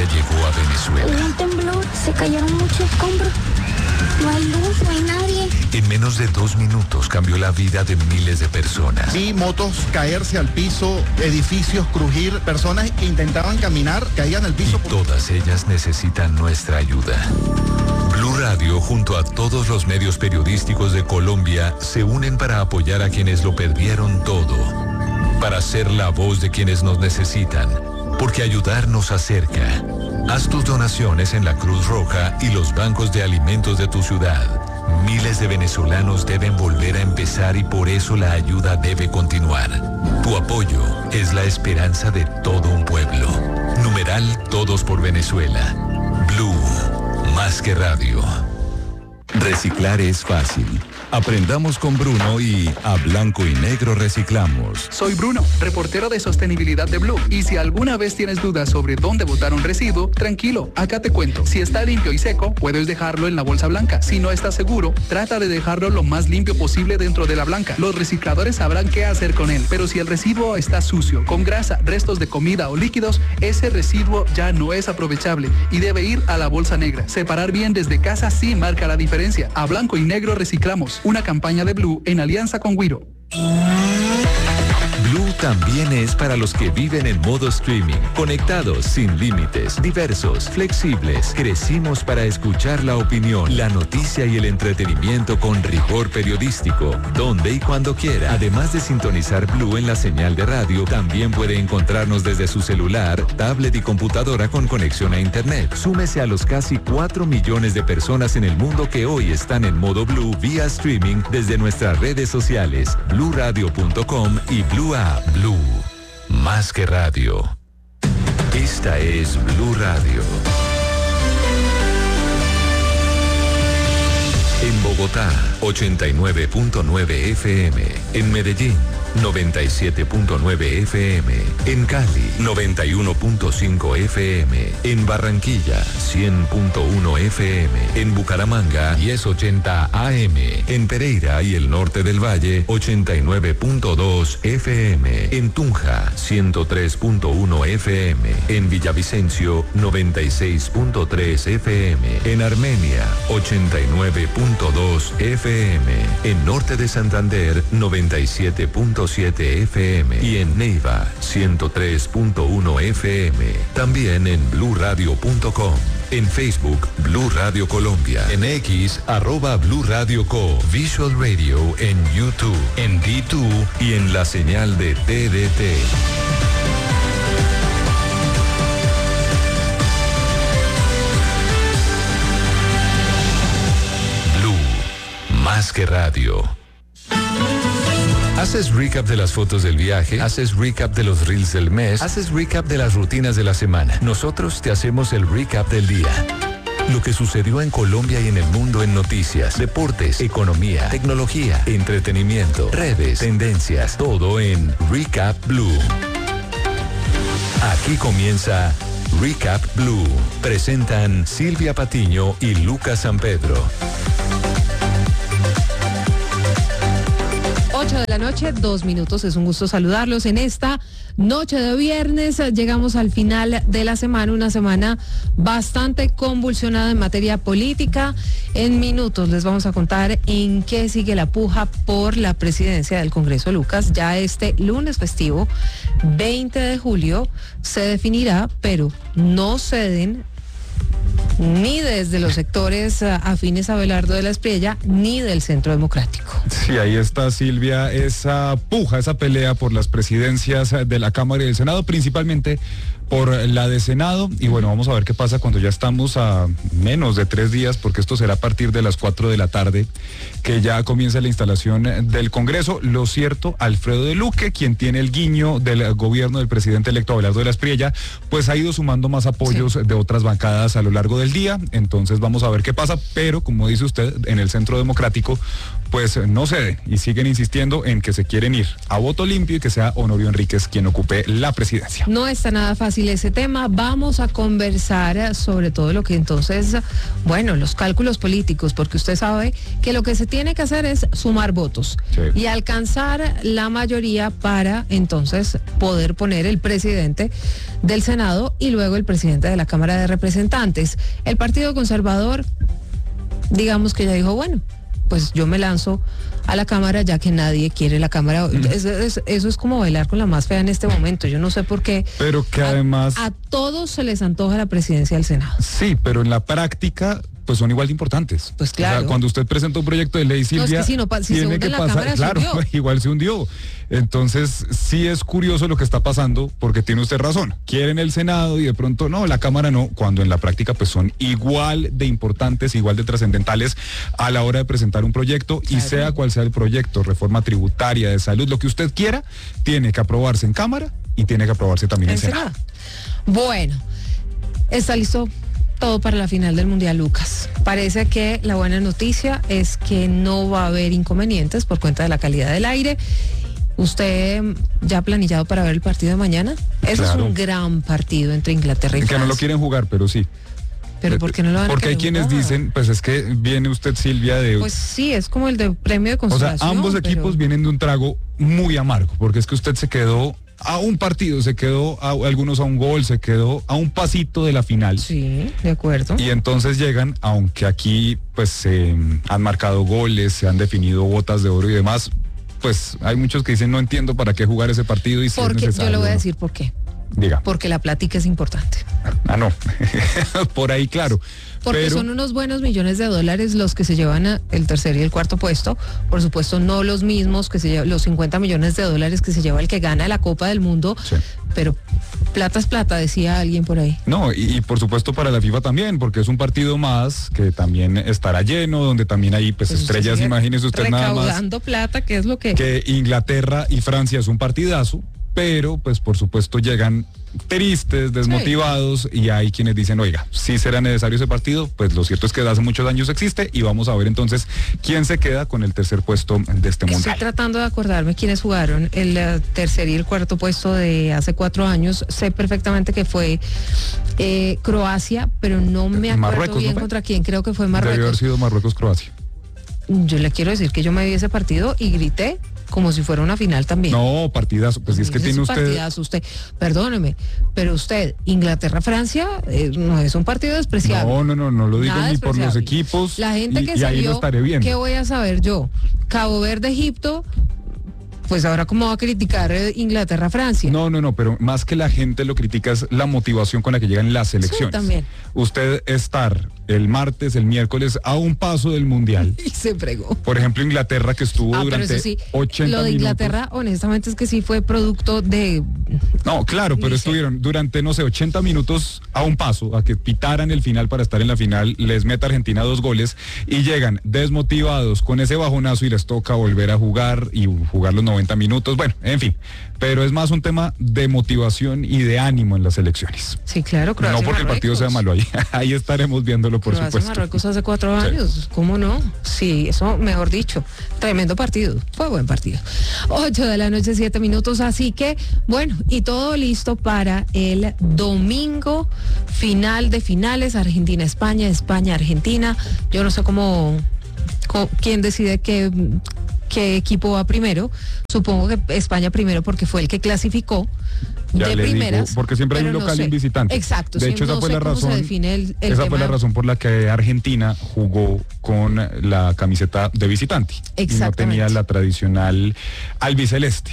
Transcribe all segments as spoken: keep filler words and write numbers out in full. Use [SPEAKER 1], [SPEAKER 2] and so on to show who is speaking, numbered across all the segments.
[SPEAKER 1] llegó a Venezuela.
[SPEAKER 2] Hubo un temblor, se cayeron muchos escombros. No hay luz, no hay nadie.
[SPEAKER 1] En menos de dos minutos cambió la vida de miles de personas.
[SPEAKER 3] Vi motos caerse al piso, edificios crujir, personas que intentaban caminar, caían al piso.
[SPEAKER 1] Y todas ellas necesitan nuestra ayuda. Blue Radio, junto a todos los medios periodísticos de Colombia, se unen para apoyar a quienes lo perdieron todo. Para ser la voz de quienes nos necesitan. Porque ayudar nos acerca. Haz tus donaciones en la Cruz Roja y los bancos de alimentos de tu ciudad. Miles de venezolanos deben volver a empezar y por eso la ayuda debe continuar. Tu apoyo es la esperanza de todo un pueblo. Numeral Todos por Venezuela. Blue, más que radio.
[SPEAKER 4] Reciclar es fácil. Aprendamos con Bruno y a blanco y negro reciclamos.
[SPEAKER 5] Soy Bruno, reportero de sostenibilidad de Blue. Y si alguna vez tienes dudas sobre dónde botar un residuo, tranquilo, acá te cuento. Si está limpio y seco, puedes dejarlo en la bolsa blanca. Si no estás seguro, trata de dejarlo lo más limpio posible dentro de la blanca. Los recicladores sabrán qué hacer con él. Pero si el residuo está sucio, con grasa, restos de comida o líquidos, ese residuo ya no es aprovechable y debe ir a la bolsa negra. Separar bien desde casa sí marca la diferencia. A blanco y negro reciclamos. Una campaña de Blue en alianza con Wiro.
[SPEAKER 1] Blue también es para los que viven en modo streaming, conectados, sin límites, diversos, flexibles. Crecimos para escuchar la opinión, la noticia y el entretenimiento con rigor periodístico, donde y cuando quiera. Además de sintonizar Blue en la señal de radio, también puede encontrarnos desde su celular, tablet y computadora con conexión a internet. Súmese a los casi cuatro millones de personas en el mundo que hoy están en modo Blue vía streaming desde nuestras redes sociales, blue radio punto com y Blue App. Blue, más que radio. Esta es Blue Radio. En Bogotá, ochenta y nueve punto nueve F M. En Medellín, noventa y siete punto nueve F M. En Cali, noventa y uno punto cinco F M. En Barranquilla, cien punto uno F M. En Bucaramanga, diez ochenta A M. En Pereira y el norte del Valle, ochenta y nueve punto dos F M. En Tunja, ciento tres punto uno F M. En Villavicencio, noventa y seis punto tres F M. En Armenia, ochenta y nueve punto dos F M. En norte de Santander, noventa y siete punto siete F M. Y en Neiva, ciento tres punto uno F M. También en blue radio punto com. En Facebook, Blue Radio Colombia. En X, arroba Blue Radio Co. Visual Radio en YouTube, en D dos y en la señal de T D T. Blue, más que radio. ¿Haces recap de las fotos del viaje? ¿Haces recap de los reels del mes? ¿Haces recap de las rutinas de la semana? Nosotros te hacemos el recap del día. Lo que sucedió en Colombia y en el mundo en noticias, deportes, economía, tecnología, entretenimiento, redes, tendencias, todo en Recap Blue. Aquí comienza Recap Blue. Presentan Silvia Patiño y Lucas San Pedro.
[SPEAKER 6] ocho de la noche, dos minutos. Es un gusto saludarlos en esta noche de viernes. Llegamos al final de la semana, una semana bastante convulsionada en materia política. En minutos les vamos a contar en qué sigue la puja por la presidencia del Congreso, Lucas. Ya este lunes festivo, veinte de julio, se definirá, pero no ceden ni desde los sectores uh, afines a Abelardo de la Espriella, ni del Centro Democrático.
[SPEAKER 7] Sí, ahí está, Silvia, esa puja, esa pelea por las presidencias de la Cámara y del Senado, principalmente por la de Senado, y bueno, vamos a ver qué pasa cuando ya estamos a menos de tres días, porque esto será a partir de las cuatro de la tarde, que ya comienza la instalación del Congreso. Lo cierto, Alfredo de Luque, quien tiene el guiño del gobierno del presidente electo Abelardo de la Espriella, pues ha ido sumando más apoyos sí. de otras bancadas a lo largo del día, entonces vamos a ver qué pasa, pero como dice usted, en el Centro Democrático, pues no cede y siguen insistiendo en que se quieren ir a voto limpio y que sea Honorio Enríquez quien ocupe la presidencia.
[SPEAKER 6] No está nada fácil fácil ese tema. Vamos a conversar sobre todo lo que entonces, bueno, los cálculos políticos, porque usted sabe que lo que se tiene que hacer es sumar votos
[SPEAKER 7] Sí.
[SPEAKER 6] y alcanzar la mayoría para entonces poder poner el presidente del Senado y luego el presidente de la Cámara de Representantes. El Partido Conservador, digamos que ya dijo, bueno, pues yo me lanzo a la Cámara ya que nadie quiere la Cámara. Mm. Es, es, eso es como bailar con la más fea en este momento. Yo no sé por qué.
[SPEAKER 7] Pero que
[SPEAKER 6] a,
[SPEAKER 7] además...
[SPEAKER 6] A todos se les antoja la presidencia del Senado.
[SPEAKER 7] Sí, pero en la práctica pues son igual de importantes.
[SPEAKER 6] Pues claro.
[SPEAKER 7] O sea, cuando usted presenta un proyecto de ley, Silvia,
[SPEAKER 6] no, es que si no, si
[SPEAKER 7] tiene
[SPEAKER 6] se hunde
[SPEAKER 7] que
[SPEAKER 6] en la
[SPEAKER 7] pasar,
[SPEAKER 6] Cámara,
[SPEAKER 7] claro,
[SPEAKER 6] se hundió.
[SPEAKER 7] Igual se hundió. Entonces, sí es curioso lo que está pasando, porque tiene usted razón. Quieren el Senado y de pronto no, la Cámara no, cuando en la práctica pues son igual de importantes, igual de trascendentales a la hora de presentar un proyecto, claro. Y sea cual sea el proyecto, reforma tributaria, de salud, lo que usted quiera, tiene que aprobarse en Cámara y tiene que aprobarse también en, en Senado. Senado.
[SPEAKER 6] Bueno, está listo todo para la final del Mundial, Lucas. Parece que la buena noticia es que no va a haber inconvenientes por cuenta de la calidad del aire. ¿Usted ya ha planillado para ver el partido de mañana? Eso claro. Es un gran partido entre Inglaterra y
[SPEAKER 7] que
[SPEAKER 6] Francia.
[SPEAKER 7] Que no lo quieren jugar, pero sí.
[SPEAKER 6] ¿Pero por qué no lo van a
[SPEAKER 7] Porque hay quienes
[SPEAKER 6] jugar?
[SPEAKER 7] dicen, pues es que viene usted, Silvia, de...
[SPEAKER 6] Pues sí, es como el de premio de consolación.
[SPEAKER 7] O sea, ambos
[SPEAKER 6] pero...
[SPEAKER 7] equipos vienen de un trago muy amargo, porque es que usted se quedó a un partido, se quedó a algunos a un gol, se quedó a un pasito de la final.
[SPEAKER 6] Sí, de acuerdo.
[SPEAKER 7] Y entonces llegan, aunque aquí pues se eh, han marcado goles, se han definido botas de oro y demás, pues hay muchos que dicen no entiendo para qué jugar ese partido y si
[SPEAKER 6] porque
[SPEAKER 7] es necesario.
[SPEAKER 6] Yo le voy a decir por qué.
[SPEAKER 7] Diga.
[SPEAKER 6] Porque la plática es importante.
[SPEAKER 7] Ah, no. Por ahí, claro.
[SPEAKER 6] Porque
[SPEAKER 7] pero...
[SPEAKER 6] son unos buenos millones de dólares los que se llevan a el tercer y el cuarto puesto. Por supuesto, no los mismos que se llevan, los cincuenta millones de dólares que se lleva el que gana la Copa del Mundo. Sí. Pero plata es plata, decía alguien por ahí.
[SPEAKER 7] No, y, y por supuesto para la FIFA también, porque es un partido más que también estará lleno, donde también hay pues, pues estrellas, imagínese usted nada más.
[SPEAKER 6] Recaudando plata, que es lo que...
[SPEAKER 7] Que Inglaterra y Francia es un partidazo, pero pues por supuesto llegan tristes, desmotivados, sí. Y hay quienes dicen, oiga, si será necesario ese partido, pues lo cierto es que desde hace muchos años existe y vamos a ver entonces quién se queda con el tercer puesto de este mundial.
[SPEAKER 6] Estoy tratando de acordarme quiénes jugaron el uh, tercer y el cuarto puesto de hace cuatro años. Sé perfectamente que fue eh, Croacia, pero no me acuerdo
[SPEAKER 7] Marruecos,
[SPEAKER 6] bien
[SPEAKER 7] ¿no?
[SPEAKER 6] contra quién, creo que fue Marruecos.
[SPEAKER 7] Debió haber sido Marruecos-Croacia.
[SPEAKER 6] Yo le quiero decir que yo me vi ese partido y grité como si fuera una final también.
[SPEAKER 7] No, partidazo, pues es que tiene usted...
[SPEAKER 6] Partidazo, usted, perdóneme, pero usted, Inglaterra-Francia, eh, no es un partido despreciable.
[SPEAKER 7] No, no, no, no lo digo
[SPEAKER 6] Nada
[SPEAKER 7] ni por los equipos.
[SPEAKER 6] La gente
[SPEAKER 7] y,
[SPEAKER 6] que
[SPEAKER 7] y
[SPEAKER 6] salió,
[SPEAKER 7] ahí lo estaré viendo.
[SPEAKER 6] ¿qué voy a saber yo? Cabo Verde, Egipto, pues ahora cómo va a criticar eh, Inglaterra-Francia.
[SPEAKER 7] No, no, no, pero más que la gente lo critica es la motivación con la que llegan las elecciones.
[SPEAKER 6] Sí, también.
[SPEAKER 7] Usted estar el martes, el miércoles, a un paso del mundial.
[SPEAKER 6] Y se fregó.
[SPEAKER 7] Por ejemplo, Inglaterra, que estuvo
[SPEAKER 6] ah,
[SPEAKER 7] durante
[SPEAKER 6] pero eso sí,
[SPEAKER 7] ochenta
[SPEAKER 6] lo de Inglaterra,
[SPEAKER 7] minutos.
[SPEAKER 6] honestamente, es que sí fue producto de...
[SPEAKER 7] No, claro, pero estuvieron durante, no sé, ochenta minutos a un paso, a que pitaran el final para estar en la final, les meta Argentina dos goles y llegan desmotivados con ese bajonazo y les toca volver a jugar y jugar los noventa minutos. Bueno, en fin, pero es más un tema de motivación y de ánimo en las elecciones.
[SPEAKER 6] Sí, claro, Croacia,
[SPEAKER 7] no porque
[SPEAKER 6] Marruecos.
[SPEAKER 7] El partido sea malo, ahí, ahí estaremos viéndolo, por
[SPEAKER 6] Croacia,
[SPEAKER 7] supuesto.
[SPEAKER 6] Marruecos hace cuatro años, sí. ¿Cómo no? Sí, eso mejor dicho, tremendo partido, fue buen partido. Ocho de la noche, siete minutos, así que, bueno, y todo listo para el domingo, final de finales, Argentina-España, España-Argentina. Yo no sé cómo, cómo quién decide qué, qué equipo va primero. Supongo que España primero porque fue el que clasificó.
[SPEAKER 7] Ya
[SPEAKER 6] de
[SPEAKER 7] le
[SPEAKER 6] primeras,
[SPEAKER 7] digo, porque siempre hay un
[SPEAKER 6] no
[SPEAKER 7] local
[SPEAKER 6] sé.
[SPEAKER 7] y un visitante.
[SPEAKER 6] Exacto.
[SPEAKER 7] De
[SPEAKER 6] sí,
[SPEAKER 7] hecho, esa
[SPEAKER 6] no
[SPEAKER 7] fue
[SPEAKER 6] sé
[SPEAKER 7] la
[SPEAKER 6] cómo
[SPEAKER 7] razón.
[SPEAKER 6] se define el, el
[SPEAKER 7] esa
[SPEAKER 6] tema.
[SPEAKER 7] fue la razón por la que Argentina jugó con la camiseta de visitante. Y no tenía la tradicional albiceleste.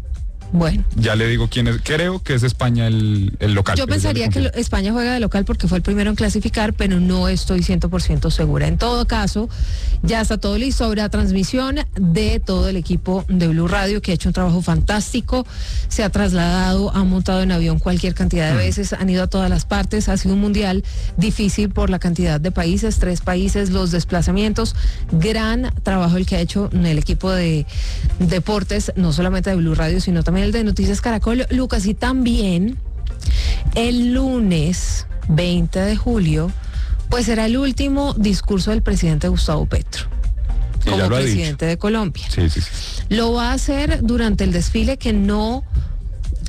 [SPEAKER 6] Bueno.
[SPEAKER 7] Ya le digo quién es, creo que es España el, el local.
[SPEAKER 6] Yo pensaría que lo, España juega de local porque fue el primero en clasificar, pero no estoy cien por ciento segura. En todo caso, ya está todo listo. Habrá transmisión de todo el equipo de Blue Radio, que ha hecho un trabajo fantástico. Se ha trasladado, ha montado en avión cualquier cantidad de veces, han ido a todas las partes. Ha sido un mundial difícil por la cantidad de países, tres países, los desplazamientos. Gran trabajo el que ha hecho el equipo de deportes, no solamente de Blue Radio, sino también el de Noticias Caracol, Lucas, y también el lunes veinte de julio, pues será el último discurso del presidente Gustavo Petro como presidente de Colombia.
[SPEAKER 7] Sí, sí, sí.
[SPEAKER 6] Lo va a hacer durante el desfile que no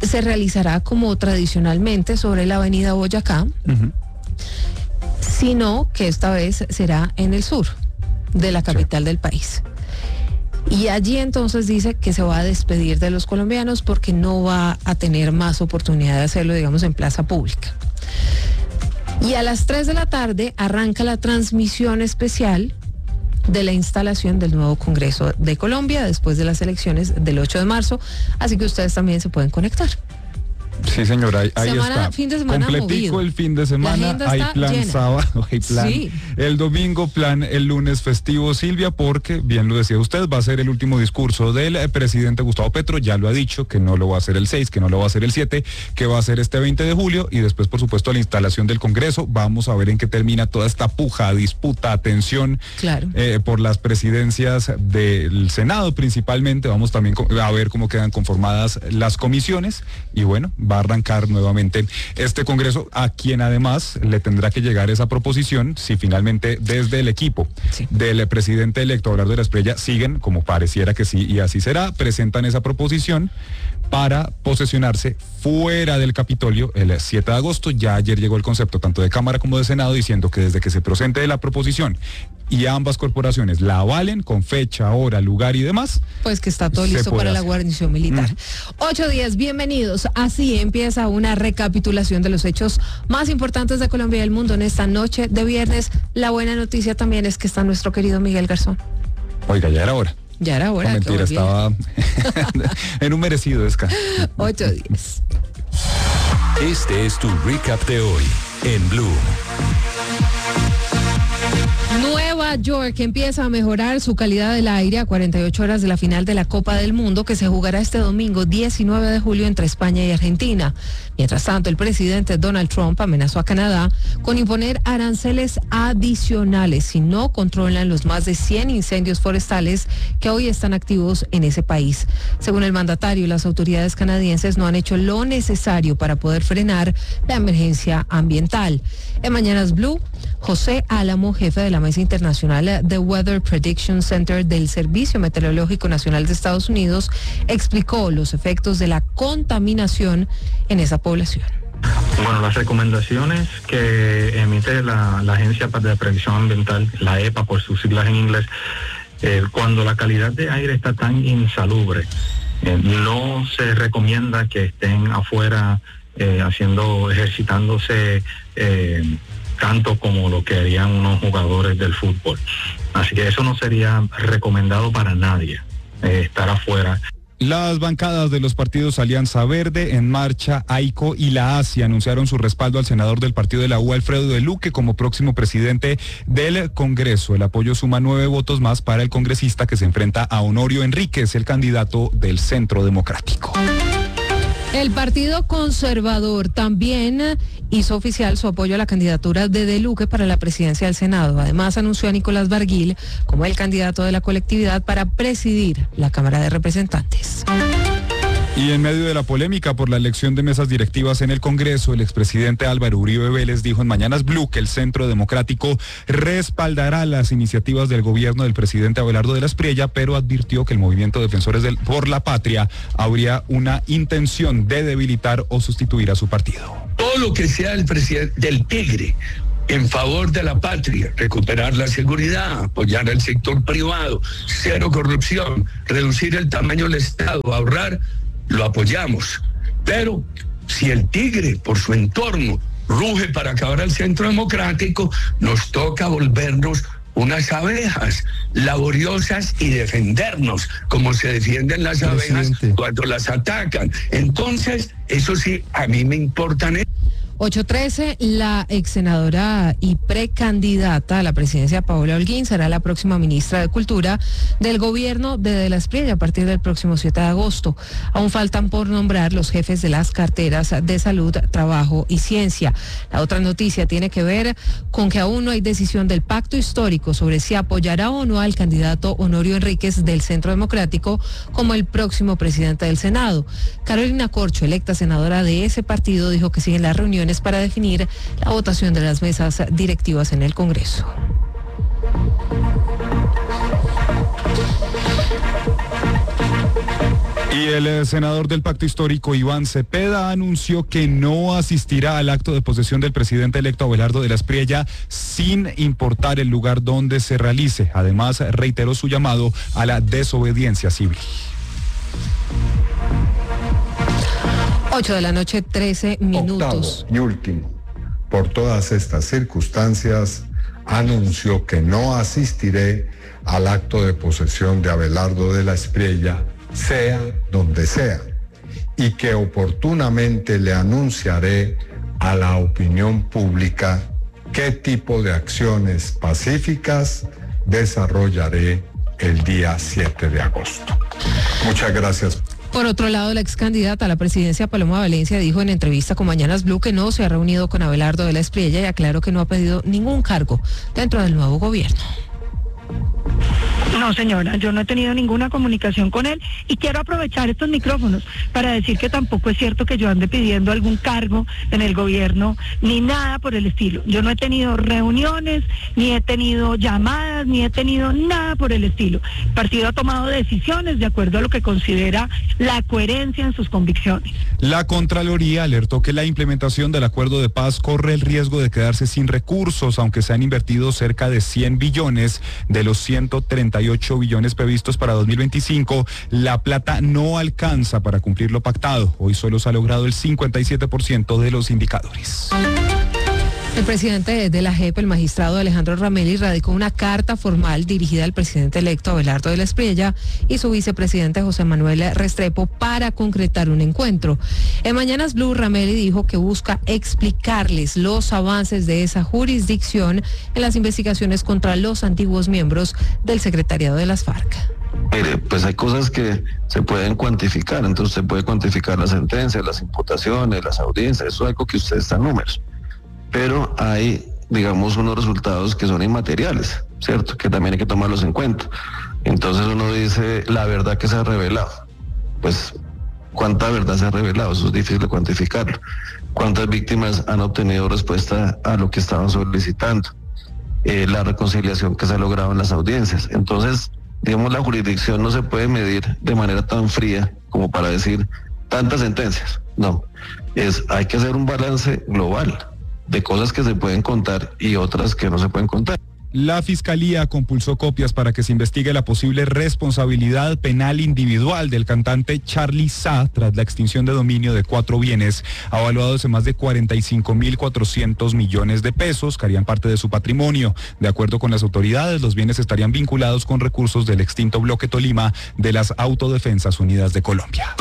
[SPEAKER 6] se realizará como tradicionalmente sobre la avenida Boyacá, uh-huh. sino que esta vez será en el sur de la capital sí. del país. Y allí entonces dice que se va a despedir de los colombianos porque no va a tener más oportunidad de hacerlo, digamos, en plaza pública. Y a las tres de la tarde arranca la transmisión especial de la instalación del nuevo Congreso de Colombia después de las elecciones del ocho de marzo, así que ustedes también se pueden conectar.
[SPEAKER 7] Sí, señora, ahí, ahí
[SPEAKER 6] semana,
[SPEAKER 7] está.
[SPEAKER 6] Fin de semana
[SPEAKER 7] completico
[SPEAKER 6] movido.
[SPEAKER 7] El fin de semana, hay plan llena. Sábado, hay plan sí. el domingo, plan el lunes festivo, Silvia, porque, bien lo decía usted, va a ser el último discurso del presidente Gustavo Petro, ya lo ha dicho, que no lo va a hacer el seis, que no lo va a hacer el siete, que va a ser este veinte de julio, y después, por supuesto, la instalación del Congreso. Vamos a ver en qué termina toda esta puja, disputa, tensión
[SPEAKER 6] claro.
[SPEAKER 7] eh, por las presidencias del Senado principalmente. Vamos también a ver cómo quedan conformadas las comisiones, y bueno, va a arrancar nuevamente este Congreso, a quien además le tendrá que llegar esa proposición si finalmente desde el equipo sí. del presidente electo Abelardo de la Espriella siguen, como pareciera que sí, y así será, presentan esa proposición para posesionarse fuera del Capitolio el siete de agosto. Ya ayer llegó el concepto tanto de Cámara como de Senado diciendo que desde que se presente la proposición y ambas corporaciones la avalen con fecha, hora, lugar y demás,
[SPEAKER 6] pues que está todo listo para hacer. La guarnición militar. Mm. Ocho días, bienvenidos. Así empieza una recapitulación de los hechos más importantes de Colombia y del mundo en esta noche de viernes. La buena noticia también es que está nuestro querido Miguel Garzón.
[SPEAKER 7] Oiga, ya era hora.
[SPEAKER 6] Ya era hora.
[SPEAKER 7] No, mentira, estaba en un merecido descanso.
[SPEAKER 6] Ocho días.
[SPEAKER 1] Este es tu recap de hoy en Blue.
[SPEAKER 6] Nueva York empieza a mejorar su calidad del aire a cuarenta y ocho horas de la final de la Copa del Mundo, que se jugará este domingo diecinueve de julio entre España y Argentina. Mientras tanto, el presidente Donald Trump amenazó a Canadá con imponer aranceles adicionales si no controlan los más de cien incendios forestales que hoy están activos en ese país. Según el mandatario, las autoridades canadienses no han hecho lo necesario para poder frenar la emergencia ambiental. En Mañanas Blue, José Álamo, jefe de la Mesa Internacional de Weather Prediction Center del Servicio Meteorológico Nacional de Estados Unidos, explicó los efectos de la contaminación en esa población.
[SPEAKER 8] Bueno, las recomendaciones que emite la, la Agencia de Previsión Ambiental, la E P A por sus siglas en inglés, eh, cuando la calidad de aire está tan insalubre, eh, no se recomienda que estén afuera eh, haciendo, ejercitándose eh, tanto como lo que harían unos jugadores del fútbol. Así que eso no sería recomendado para nadie, eh, estar afuera.
[SPEAKER 7] Las bancadas de los partidos Alianza Verde, En Marcha, AICO y la ASI anunciaron su respaldo al senador del partido de la U, Alfredo de Luque, como próximo presidente del Congreso. El apoyo suma nueve votos más para el congresista que se enfrenta a Honorio Enríquez, el candidato del Centro Democrático.
[SPEAKER 6] El Partido Conservador también hizo oficial su apoyo a la candidatura de De Luque para la presidencia del Senado. Además, anunció a Nicolás Barguil como el candidato de la colectividad para presidir la Cámara de Representantes.
[SPEAKER 7] Y en medio de la polémica por la elección de mesas directivas en el Congreso, el expresidente Álvaro Uribe Vélez dijo en Mañanas Blue que el Centro Democrático respaldará las iniciativas del gobierno del presidente Abelardo de la Espriella, pero advirtió que el movimiento Defensores del, por la Patria habría una intención de debilitar o sustituir a su partido.
[SPEAKER 9] Todo lo que sea el presidente del Tigre en favor de la patria, recuperar la seguridad, apoyar al sector privado, cero corrupción, reducir el tamaño del Estado, ahorrar, lo apoyamos. Pero si el tigre, por su entorno, ruge para acabar al Centro Democrático, nos toca volvernos unas abejas laboriosas y defendernos como se defienden las abejas Presidente. Cuando las atacan. Entonces, eso sí, a mí me importan.
[SPEAKER 6] ocho trece, la ex senadora y precandidata a la presidencia Paola Holguín será la próxima ministra de Cultura del gobierno de De la Espriella a partir del próximo siete de agosto. Aún faltan por nombrar los jefes de las carteras de Salud, Trabajo y Ciencia. La otra noticia tiene que ver con que aún no hay decisión del pacto histórico sobre si apoyará o no al candidato Honorio Enríquez del Centro Democrático como el próximo presidente del Senado. Carolina Corcho, electa senadora de ese partido, dijo que siguen las reuniones para definir la votación de las mesas directivas en el Congreso.
[SPEAKER 7] Y el eh, senador del Pacto Histórico, Iván Cepeda, anunció que no asistirá al acto de posesión del presidente electo Abelardo de la Espriella, sin importar el lugar donde se realice. Además, reiteró su llamado a la desobediencia civil.
[SPEAKER 6] ocho de la noche, trece minutos.
[SPEAKER 10] Octavo y último, por todas estas circunstancias, anuncio que no asistiré al acto de posesión de Abelardo de la Espriella, sea donde sea, y que oportunamente le anunciaré a la opinión pública qué tipo de acciones pacíficas desarrollaré el día siete de agosto. Muchas gracias.
[SPEAKER 6] Por otro lado, la ex candidata a la presidencia, Paloma Valencia, dijo en entrevista con Mañanas Blue que no se ha reunido con Abelardo de la Espriella y aclaró que no ha pedido ningún cargo dentro del nuevo gobierno.
[SPEAKER 11] No, señora, yo no he tenido ninguna comunicación con él y quiero aprovechar estos micrófonos para decir que tampoco es cierto que yo ande pidiendo algún cargo en el gobierno ni nada por el estilo. Yo no he tenido reuniones, ni he tenido llamadas, ni he tenido nada por el estilo. El partido ha tomado decisiones de acuerdo a lo que considera la coherencia en sus convicciones.
[SPEAKER 7] La Contraloría alertó que la implementación del acuerdo de paz corre el riesgo de quedarse sin recursos, aunque se han invertido cerca de cien billones de los ciento treinta y ocho billones previstos para dos mil veinticinco. La plata no alcanza para cumplir lo pactado. Hoy solo se ha logrado el cincuenta y siete por ciento de los indicadores.
[SPEAKER 6] El presidente de la J E P, el magistrado Alejandro Ramelli, radicó una carta formal dirigida al presidente electo Abelardo de la Espriella y su vicepresidente José Manuel Restrepo para concretar un encuentro. En Mañanas Blue, Ramelli dijo que busca explicarles los avances de esa jurisdicción en las investigaciones contra los antiguos miembros del secretariado de las FARC.
[SPEAKER 12] Mire, pues hay cosas que se pueden cuantificar, entonces se puede cuantificar las sentencias, las imputaciones, las audiencias, eso es algo que usted está en números. Pero hay, digamos, unos resultados que son inmateriales, ¿cierto? Que también hay que tomarlos en cuenta. Entonces uno dice, la verdad que se ha revelado. Pues, ¿cuánta verdad se ha revelado? Eso es difícil de cuantificarlo. ¿Cuántas víctimas han obtenido respuesta a lo que estaban solicitando? Eh, la reconciliación que se ha logrado en las audiencias. Entonces, digamos, la jurisdicción no se puede medir de manera tan fría como para decir tantas sentencias. No, es, hay que hacer un balance global de cosas que se pueden contar y otras que no se pueden contar.
[SPEAKER 7] La Fiscalía compulsó copias para que se investigue la posible responsabilidad penal individual del cantante Charly Sa tras la extinción de dominio de cuatro bienes avaluados en más de cuarenta y cinco mil cuatrocientos millones de pesos que harían parte de su patrimonio. De acuerdo con las autoridades, los bienes estarían vinculados con recursos del extinto Bloque Tolima de las Autodefensas Unidas de Colombia.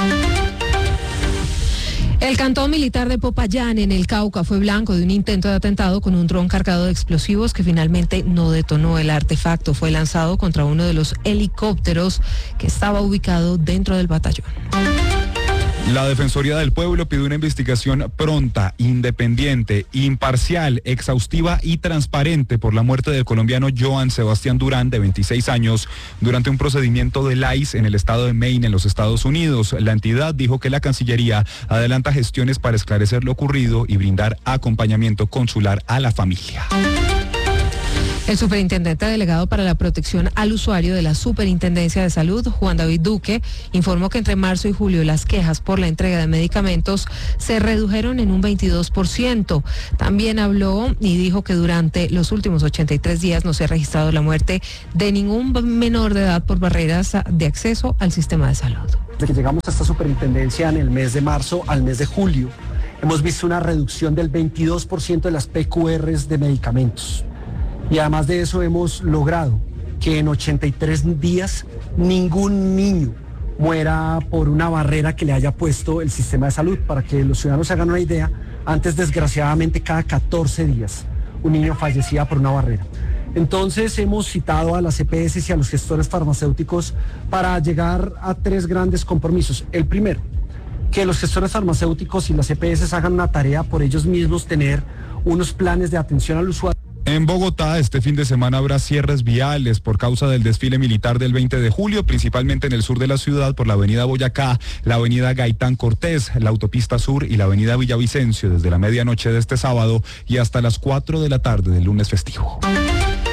[SPEAKER 6] El cantón militar de Popayán, en el Cauca, fue blanco de un intento de atentado con un dron cargado de explosivos que finalmente no detonó. El artefacto fue lanzado contra uno de los helicópteros que estaba ubicado dentro del batallón.
[SPEAKER 7] La Defensoría del Pueblo pidió una investigación pronta, independiente, imparcial, exhaustiva y transparente por la muerte del colombiano Joan Sebastián Durán, de veintiséis años, durante un procedimiento del I C E en el estado de Maine, en los Estados Unidos. La entidad dijo que la Cancillería adelanta gestiones para esclarecer lo ocurrido y brindar acompañamiento consular a la familia.
[SPEAKER 6] El superintendente delegado para la protección al usuario de la Superintendencia de Salud, Juan David Duque, informó que entre marzo y julio las quejas por la entrega de medicamentos se redujeron en un veintidós por ciento. También habló y dijo que durante los últimos ochenta y tres días no se ha registrado la muerte de ningún menor de edad por barreras de acceso al sistema de salud.
[SPEAKER 13] Desde que llegamos a esta superintendencia en el mes de marzo al mes de julio, hemos visto una reducción del veintidós por ciento de las P Q Rs de medicamentos. Y además de eso hemos logrado que en ochenta y tres días ningún niño muera por una barrera que le haya puesto el sistema de salud. Para que los ciudadanos se hagan una idea, antes desgraciadamente cada catorce días un niño fallecía por una barrera. Entonces hemos citado a las E P S y a los gestores farmacéuticos para llegar a tres grandes compromisos. El primero, que los gestores farmacéuticos y las E P S hagan una tarea por ellos mismos, tener unos planes de atención al usuario.
[SPEAKER 7] En Bogotá, este fin de semana habrá cierres viales por causa del desfile militar del veinte de julio, principalmente en el sur de la ciudad por la avenida Boyacá, la avenida Gaitán Cortés, la autopista sur y la avenida Villavicencio desde la medianoche de este sábado y hasta las cuatro de la tarde del lunes festivo.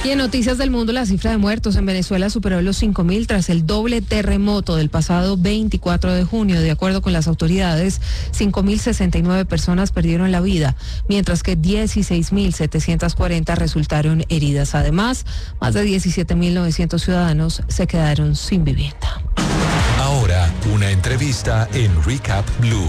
[SPEAKER 6] Y en Noticias del Mundo, la cifra de muertos en Venezuela superó los cinco mil tras el doble terremoto del pasado veinticuatro de junio. De acuerdo con las autoridades, cinco mil sesenta y nueve personas perdieron la vida, mientras que dieciséis mil setecientos cuarenta resultaron heridas. Además, más de diecisiete mil novecientos ciudadanos se quedaron sin vivienda.
[SPEAKER 1] Ahora, una entrevista en Recap Blue.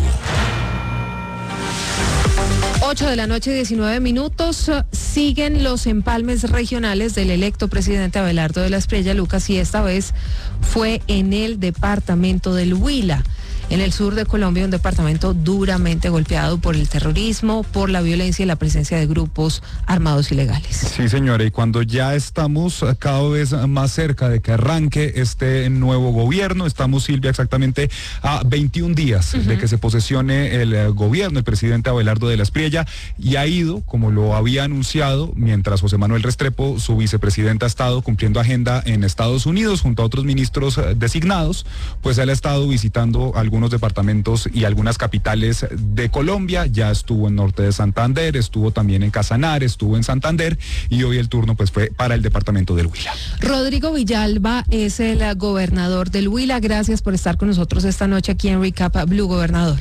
[SPEAKER 6] ocho de la noche, diecinueve minutos. Siguen los empalmes regionales del electo presidente Abelardo de la Espriella, Lucas, y esta vez fue en el departamento del Huila, en el sur de Colombia, un departamento duramente golpeado por el terrorismo, por la violencia y la presencia de grupos armados ilegales.
[SPEAKER 7] Sí, señora, y cuando ya estamos cada vez más cerca de que arranque este nuevo gobierno, estamos, Silvia, exactamente a veintiún días uh-huh. de que se posesione el gobierno, el presidente Abelardo de la Espriella, y ha ido, como lo había anunciado, mientras José Manuel Restrepo, su vicepresidente, ha estado cumpliendo agenda en Estados Unidos junto a otros ministros designados, pues él ha estado visitando algunos algunos departamentos y algunas capitales de Colombia. Ya estuvo en Norte de Santander, estuvo también en Casanare, estuvo en Santander, y hoy el turno pues fue para el departamento del Huila.
[SPEAKER 6] Rodrigo Villalba es el gobernador del Huila. Gracias por estar con nosotros esta noche aquí en Recap Blue, gobernador.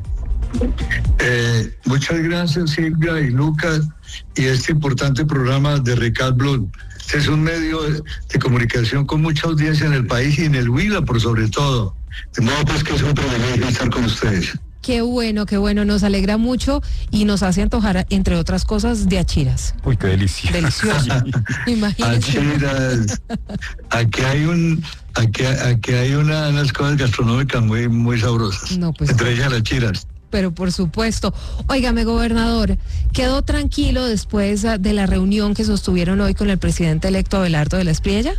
[SPEAKER 14] Eh, muchas gracias, Silvia y Lucas, y este importante programa de Recap Blue. Este es un medio de, de comunicación con mucha audiencia en el país y en el Huila por sobre todo. De modo pues que es un privilegio estar con ustedes.
[SPEAKER 6] Qué bueno, qué bueno, nos alegra mucho y nos hace antojar, entre otras cosas, de achiras.
[SPEAKER 7] Uy, qué delicia.
[SPEAKER 6] Delicioso. Imagínense.
[SPEAKER 14] Achiras. Aquí hay un, aquí, aquí hay una, unas cosas gastronómicas muy, muy sabrosas.
[SPEAKER 6] No, pues,
[SPEAKER 14] entre ellas las achiras.
[SPEAKER 6] Pero por supuesto. Óigame, gobernador, ¿quedó tranquilo después de la reunión que sostuvieron hoy con el presidente electo Abelardo de la Espriella?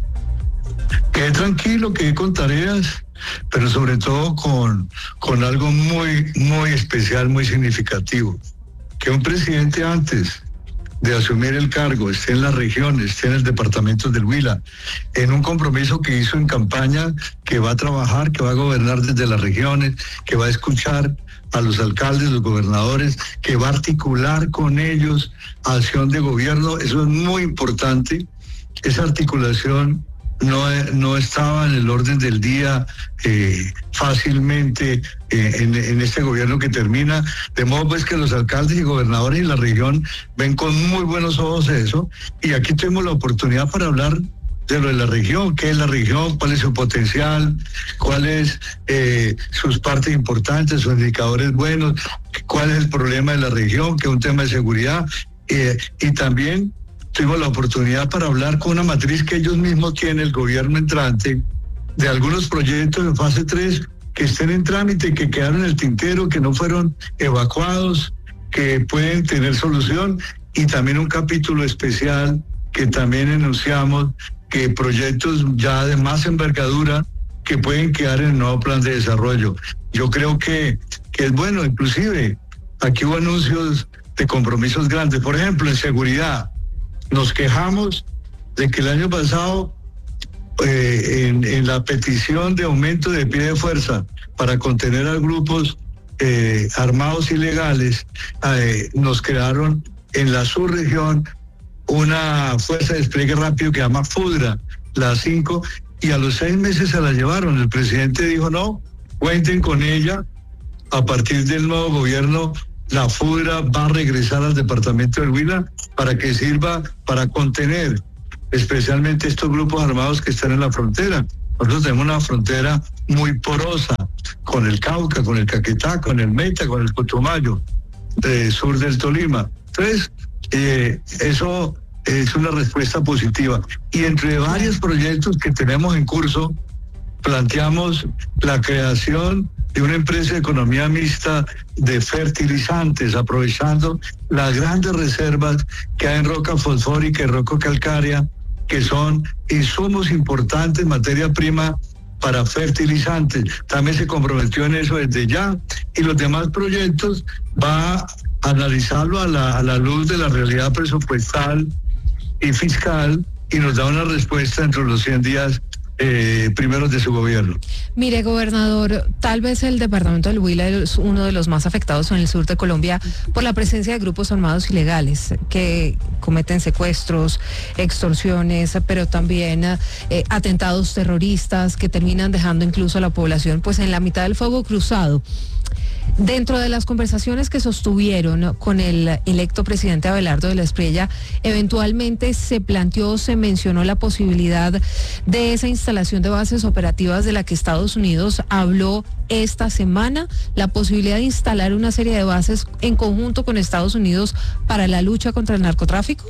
[SPEAKER 14] Quedé tranquilo, quedé con tareas, pero sobre todo con, con algo muy, muy especial, muy significativo. Que un presidente antes de asumir el cargo esté en las regiones, esté en el departamento del Huila, en un compromiso que hizo en campaña, que va a trabajar, que va a gobernar desde las regiones, que va a escuchar a los alcaldes, los gobernadores, que va a articular con ellos acción de gobierno. Eso es muy importante. Esa articulación no, no estaba en el orden del día eh, fácilmente eh, en, en este gobierno que termina, de modo pues que los alcaldes y gobernadores de la región ven con muy buenos ojos eso, y aquí tuvimos la oportunidad para hablar de lo de la región, qué es la región, cuál es su potencial, cuáles eh, sus partes importantes, sus indicadores buenos, cuál es el problema de la región, que es un tema de seguridad, eh, y también tuvimos la oportunidad para hablar con una matriz que ellos mismos tienen, el gobierno entrante, de algunos proyectos en fase tres que estén en trámite, que quedaron en el tintero, que no fueron evacuados, que pueden tener solución, y también un capítulo especial que también enunciamos, que proyectos ya de más envergadura que pueden quedar en el nuevo plan de desarrollo. Yo creo que, que es bueno, inclusive aquí hubo anuncios de compromisos grandes. Por ejemplo, en seguridad, nos quejamos de que el año pasado eh, en, en la petición de aumento de pie de fuerza para contener a grupos eh, armados ilegales, eh, nos crearon en la subregión una fuerza de despliegue rápido que se llama FUDRA, la cinco, y a los seis meses se la llevaron. El presidente dijo, no, cuenten con ella. A partir del nuevo gobierno, la FUDRA va a regresar al departamento del Huila para que sirva para contener especialmente estos grupos armados que están en la frontera. Nosotros tenemos una frontera muy porosa con el Cauca, con el Caquetá, con el Meta, con el Putumayo, del sur del Tolima. Entonces, eh, eso es una respuesta positiva. Y entre varios proyectos que tenemos en curso, planteamos la creación de una empresa de economía mixta de fertilizantes, aprovechando las grandes reservas que hay en roca fosfórica y roca calcárea, que son insumos importantes en materia prima para fertilizantes. También se comprometió en eso desde ya, y los demás proyectos va a analizarlo a la, a la luz de la realidad presupuestal y fiscal, y nos da una respuesta dentro de los cien días eh, primeros de su gobierno.
[SPEAKER 6] Mire, gobernador, tal vez el departamento del Huila es uno de los más afectados en el sur de Colombia por la presencia de grupos armados ilegales que cometen secuestros, extorsiones, pero también eh, atentados terroristas que terminan dejando incluso a la población pues en la mitad del fuego cruzado. Dentro de las conversaciones que sostuvieron con el electo presidente Abelardo de la Espriella, eventualmente se planteó, se mencionó la posibilidad de esa instalación de bases operativas de la que Estados Unidos habló esta semana, la posibilidad de instalar una serie de bases en conjunto con Estados Unidos para la lucha contra el narcotráfico.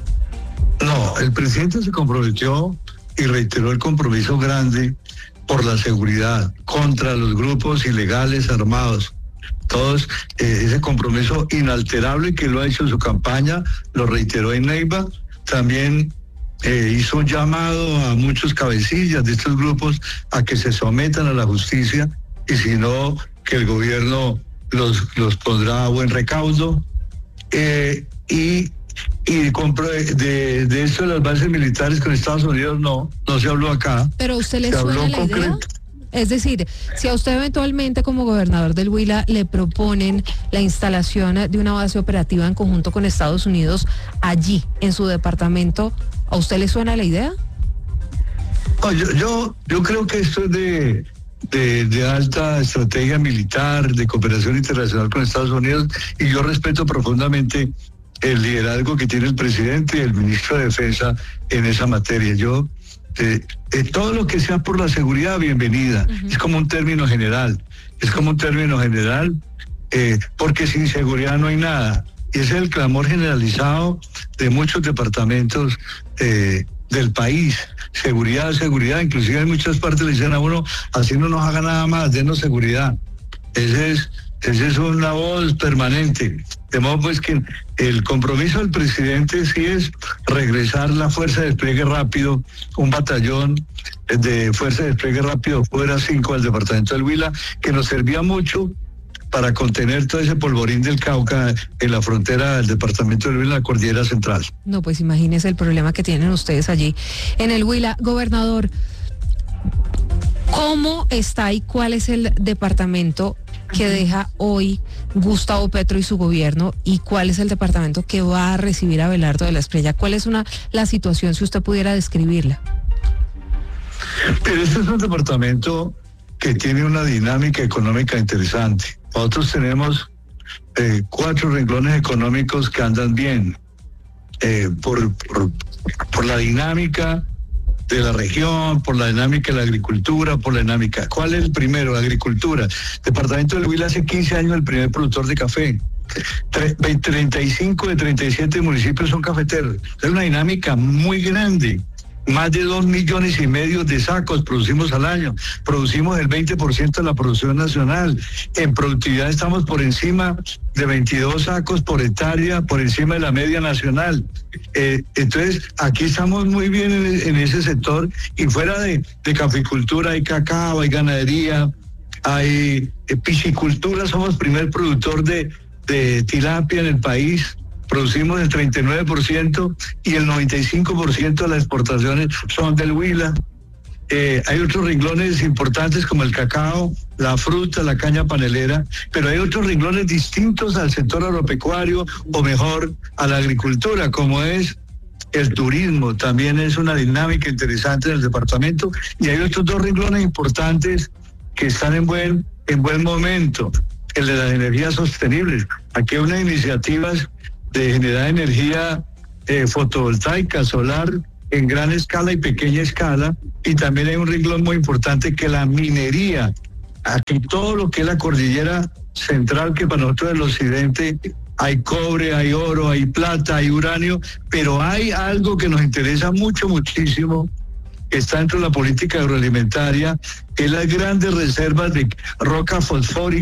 [SPEAKER 14] No, el presidente se comprometió y reiteró el compromiso grande por la seguridad contra los grupos ilegales armados. Todos, eh, ese compromiso inalterable que lo ha hecho en su campaña, lo reiteró en Neiva, también eh, hizo un llamado a muchos cabecillas de estos grupos a que se sometan a la justicia y si no, que el gobierno los, los pondrá a buen recaudo. Eh, y y de, de esto de las bases militares con Estados Unidos no, no se habló acá.
[SPEAKER 6] ¿Pero a usted le
[SPEAKER 14] se
[SPEAKER 6] suena la
[SPEAKER 14] concreto.
[SPEAKER 6] idea? Es decir, si a usted eventualmente como gobernador del Huila le proponen la instalación de una base operativa en conjunto con Estados Unidos allí, en su departamento, ¿a usted le suena la idea?
[SPEAKER 14] No, yo, yo, yo creo que esto es de, de, de alta estrategia militar, de cooperación internacional con Estados Unidos, y yo respeto profundamente el liderazgo que tiene el presidente y el ministro de Defensa en esa materia. Yo Eh, eh, todo lo que sea por la seguridad, bienvenida. Uh-huh. Es como un término general, es como un término general, eh, porque sin seguridad no hay nada. Y ese es el clamor generalizado de muchos departamentos eh, del país. Seguridad, seguridad, inclusive en muchas partes le dicen a uno, así no nos haga nada más, denos seguridad. Ese es, ese es una voz permanente. De modo pues que el compromiso del presidente sí es regresar la fuerza de despliegue rápido, un batallón de fuerza de despliegue rápido fuera cinco al departamento del Huila, que nos servía mucho para contener todo ese polvorín del Cauca en la frontera del departamento del Huila, en la cordillera central.
[SPEAKER 6] No, pues imagínese el problema que tienen ustedes allí en el Huila. Gobernador, ¿cómo está y cuál es el departamento que deja hoy Gustavo Petro y su gobierno, y cuál es el departamento que va a recibir a Abelardo de la Espriella? ¿Cuál es una la situación, si usted pudiera describirla?
[SPEAKER 14] Pero este es un departamento que tiene una dinámica económica interesante. Nosotros tenemos eh, cuatro renglones económicos que andan bien eh, por, por, por la dinámica de la región, por la dinámica de la agricultura, por la dinámica. ¿Cuál es el primero? La agricultura. Departamento del Huila hace quince años el primer productor de café. treinta y cinco de treinta y siete municipios son cafeteros. Es una dinámica muy grande. Más de dos millones y medio de sacos producimos al año. Producimos el veinte por ciento de la producción nacional. En productividad estamos por encima de veintidós sacos por hectárea, por encima de la media nacional. Eh, entonces, aquí estamos muy bien en, en ese sector, y fuera de, de caficultura hay cacao, hay ganadería, hay eh, piscicultura. Somos primer productor de, de tilapia en el país. Producimos el treinta y nueve por ciento y el noventa y cinco por ciento de las exportaciones son del Huila. Eh, hay otros renglones importantes como el cacao, la fruta, la caña panelera, pero hay otros renglones distintos al sector agropecuario, o mejor, a la agricultura, como es el turismo. También es una dinámica interesante en el departamento, y hay otros dos renglones importantes que están en buen, en buen momento. El de las energías sostenibles. Aquí hay unas iniciativas de generar energía eh, fotovoltaica, solar, en gran escala y pequeña escala, y también hay un renglón muy importante que es la minería. Aquí todo lo que es la cordillera central, que para nosotros el occidente hay cobre, hay oro, hay plata, hay uranio, pero hay algo que nos interesa mucho, muchísimo, que está dentro de la política agroalimentaria, que es las grandes reservas de roca fosfórica